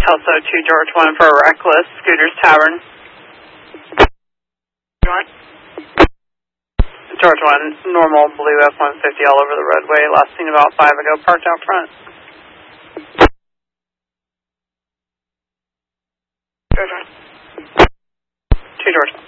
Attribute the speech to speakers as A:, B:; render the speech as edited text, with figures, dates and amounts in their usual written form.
A: Kelso 2 George 1 for Reckless, Scooters Tavern. George 1, normal blue F-150 all over the roadway, last seen about 5 ago, parked out front. George 1. 2 George 1.